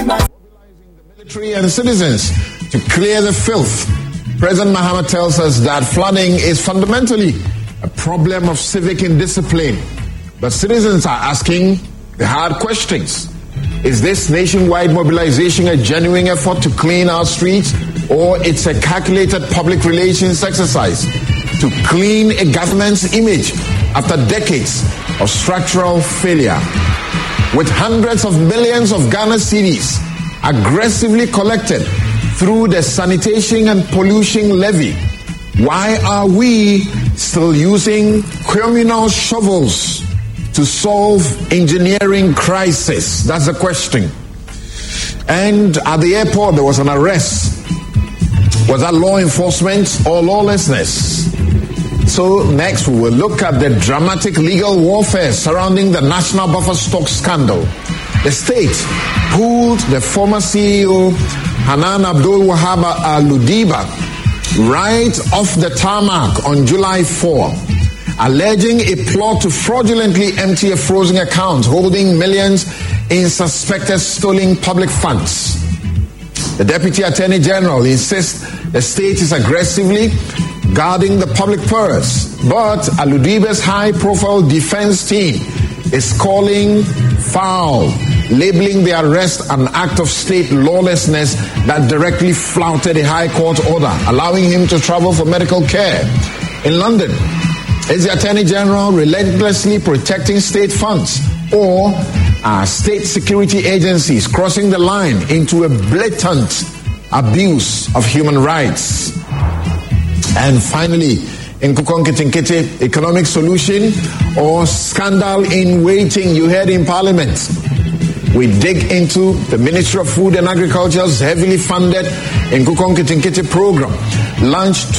Military and citizens to clear the filth. President Mahama tells us that flooding is fundamentally a problem of civic indiscipline. But citizens are asking the hard questions. Is this nationwide mobilization a genuine effort to clean our streets, or it's a calculated public relations exercise to clean a government's image after decades of structural failure? With hundreds of millions of Ghana cedis aggressively collected through the sanitation and pollution levy, why are we still using communal shovels to solve engineering crisis? That's the question. And at the airport, there was an arrest. Was that law enforcement or lawlessness? So next, we will look at the dramatic legal warfare surrounding the National Buffer Stock scandal. The state pulled the former CEO, Hanan Abdul Wahab Al-Ludiba, right off the tarmac on July 4, alleging a plot to fraudulently empty a frozen account holding millions in suspected stolen public funds. The Deputy Attorney General insists the state is aggressively guarding the public purse, but Aludiba's high-profile defense team is calling foul, labeling the arrest an act of state lawlessness that directly flouted a high court order, allowing him to travel for medical care. In London, is the Attorney General relentlessly protecting state funds, or are state security agencies crossing the line into a blatant abuse of human rights? And finally, in Kukonke-Tinkete, economic solution or scandal in waiting, you heard in Parliament. We dig into the Ministry of Food and Agriculture's heavily funded in Kukonke-Tinkete program, launched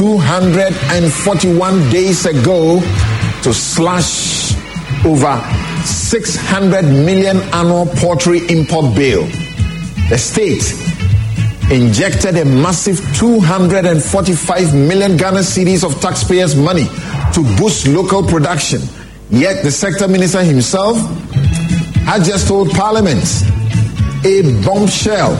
241 days ago to slash over 600 million annual poultry import bill. The state injected a massive 245 million Ghana cedis of taxpayers' money to boost local production. Yet the sector minister himself has just told Parliament a bombshell.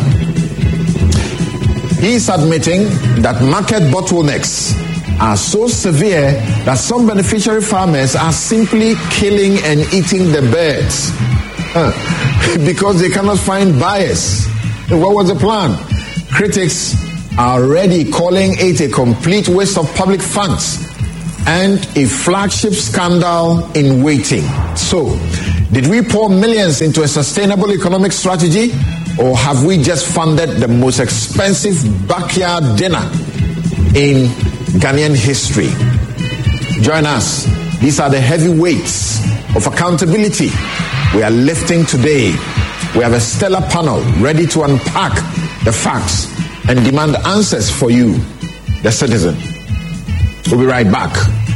He's admitting that market bottlenecks are so severe that some beneficiary farmers are simply killing and eating the birds because they cannot find buyers. What was the plan? Critics are already calling it a complete waste of public funds and a flagship scandal in waiting. So, did we pour millions into a sustainable economic strategy, or have we just funded the most expensive backyard dinner in Ghanaian history? Join us. These are the heavy weights of accountability we are lifting today. We have a stellar panel ready to unpack the facts and demand answers for you, the citizen. We'll be right back.